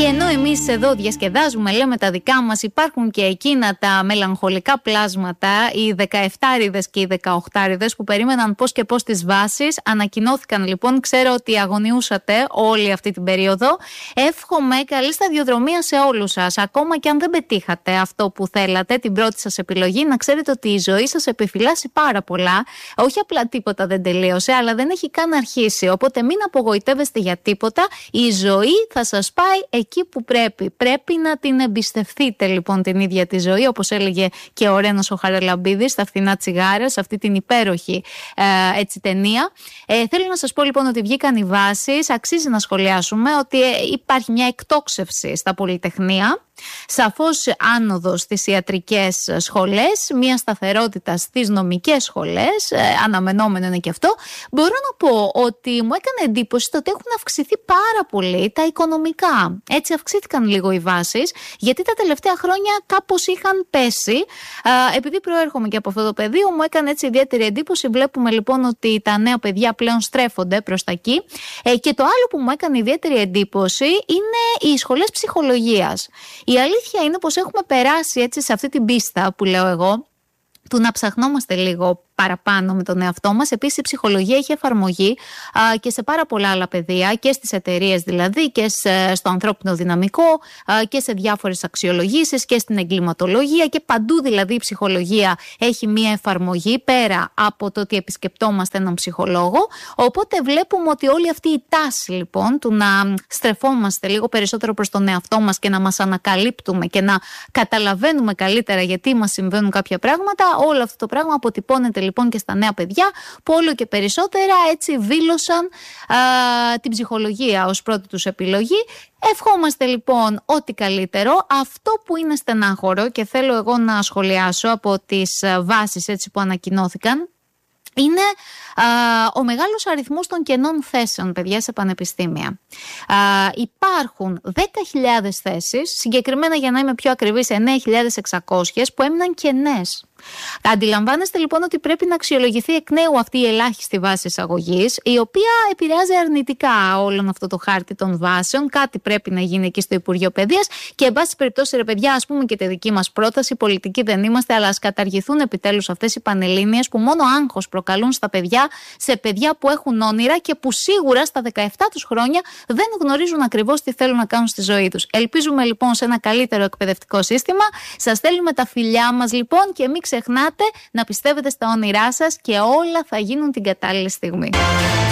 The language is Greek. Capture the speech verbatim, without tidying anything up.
Και ενώ εμείς εδώ διασκεδάζουμε, λέμε τα δικά μας, υπάρχουν και εκείνα τα μελαγχολικά πλάσματα, οι δεκαεφτάριδες και οι δεκαοχτάριδες που περίμεναν πώς και πώς τις βάσεις. Ανακοινώθηκαν λοιπόν, ξέρω ότι αγωνιούσατε όλη αυτή την περίοδο. Εύχομαι καλή σταδιοδρομία σε όλους σας. Ακόμα και αν δεν πετύχατε αυτό που θέλατε, την πρώτη σας επιλογή, να ξέρετε ότι η ζωή σας επιφυλάσσει πάρα πολλά. Όχι απλά τίποτα δεν τελείωσε, αλλά δεν έχει καν αρχίσει. Οπότε μην απογοητεύεστε για τίποτα. Η ζωή θα σας πάει εκεί που πρέπει. Πρέπει να την εμπιστευτείτε λοιπόν την ίδια τη ζωή, όπως έλεγε και ο Ρένος ο Χαραλαμπίδης στα Φθηνά τσιγάρα, σε αυτή την υπέροχη ε, έτσι, ταινία. Ε, θέλω να σας πω λοιπόν ότι βγήκαν οι βάσεις. Αξίζει να σχολιάσουμε ότι ε, υπάρχει μια εκτόξευση στα πολυτεχνία. Σαφώς άνοδος στις ιατρικές σχολές, μια σταθερότητα στις νομικές σχολές, ε, αναμενόμενο είναι και αυτό. Μπορώ να πω ότι μου έκανε εντύπωση το ότι έχουν αυξηθεί πάρα πολύ τα οικονομικά. Έτσι αυξήθηκαν λίγο οι βάσεις, γιατί τα τελευταία χρόνια κάπως είχαν πέσει. Ε, επειδή προέρχομαι και από αυτό το πεδίο, μου έκανε έτσι ιδιαίτερη εντύπωση. Βλέπουμε λοιπόν ότι τα νέα παιδιά πλέον στρέφονται προς τα εκεί. Ε, και το άλλο που μου έκανε ιδιαίτερη εντύπωση είναι οι σχολές ψυχολογίας. Η αλήθεια είναι πως έχουμε περάσει έτσι σε αυτή την πίστα που λέω εγώ, του να ψαχνόμαστε λίγο παραπάνω με τον εαυτό μας. Επίσης η ψυχολογία έχει εφαρμογή α, και σε πάρα πολλά άλλα πεδία, και στις εταιρείες δηλαδή, και σε, στο ανθρώπινο δυναμικό, α, και σε διάφορες αξιολογήσεις, και στην εγκληματολογία, και παντού δηλαδή η ψυχολογία έχει μία εφαρμογή πέρα από το ότι επισκεπτόμαστε έναν ψυχολόγο. Οπότε βλέπουμε ότι όλη αυτή η τάση λοιπόν του να στρεφόμαστε λίγο περισσότερο προς τον εαυτό μας και να μας ανακαλύπτουμε και να καταλαβαίνουμε καλύτερα γιατί μας συμβαίνουν κάποια πράγματα, όλο αυτό το πράγμα αποτυπώνεται λοιπόν και στα νέα παιδιά που όλο και περισσότερα έτσι δήλωσαν α, την ψυχολογία ως πρώτη τους επιλογή. Ευχόμαστε λοιπόν ό,τι καλύτερο. Αυτό που είναι στενάχωρο και θέλω εγώ να σχολιάσω από τις βάσεις έτσι που ανακοινώθηκαν, είναι α, ο μεγάλος αριθμός των κενών θέσεων, παιδιά, σε πανεπιστήμια. Α, υπάρχουν δέκα χιλιάδες θέσεις, συγκεκριμένα για να είμαι πιο ακριβής εννέα χιλιάδες εξακόσιες, που έμειναν κενές. Αντιλαμβάνεστε λοιπόν ότι πρέπει να αξιολογηθεί εκ νέου αυτή η ελάχιστη βάση εισαγωγής, η οποία επηρεάζει αρνητικά όλον αυτό το χάρτη των βάσεων. Κάτι πρέπει να γίνει εκεί στο Υπουργείο Παιδείας και, εν πάση περιπτώσει, ρε παιδιά, ας πούμε και τη δική μας πρόταση. Πολιτικοί δεν είμαστε, αλλά ας καταργηθούν επιτέλους αυτές οι πανελλήνιες που μόνο άγχος προκαλούν στα παιδιά, σε παιδιά που έχουν όνειρα και που σίγουρα στα δεκαεπτά τους χρόνια δεν γνωρίζουν ακριβώς τι θέλουν να κάνουν στη ζωή τους. Ελπίζουμε λοιπόν σε ένα καλύτερο εκπαιδευτικό σύστημα. Σας στέλνουμε τα φιλιά μας λοιπόν και μην ξεχνάτε να πιστεύετε στα όνειρά σας και όλα θα γίνουν την κατάλληλη στιγμή.